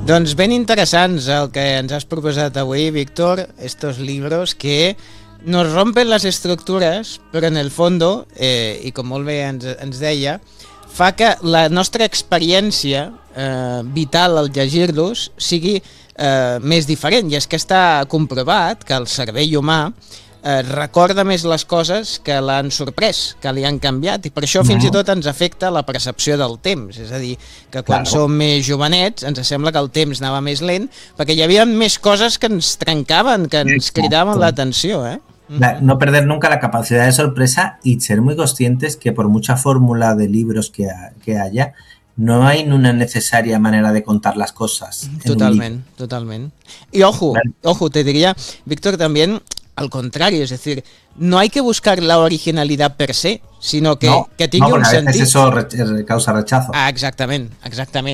Doncs ben interessants el que ens has proposat avui, Víctor, estos libros que nos rompen les estructures, però en el fondo, i com molt bé ens deia, fa que la nostra experiència vital al llegir-los sigui més diferent, i és que està comprovat que el cervell humà recorda més les coses que l'han sorprès, que li han canviat, i per això fins i tot ens afecta la percepció del temps. És a dir, que quan som més jovenets ens sembla que el temps anava més lent perquè hi havia més coses que ens trencaven, que ens cridaven l'atenció, No perder nunca la capacidad de sorpresa y ser muy conscientes que por mucha fórmula de libros que haya, no hay una necesaria manera de contar las cosas. Totalmente. Y ojo, te diría, Víctor, también al contrario, es decir, no hay que buscar la originalidad per se, sino que tingui un sentit. A veces eso causa rechazo. Exactament.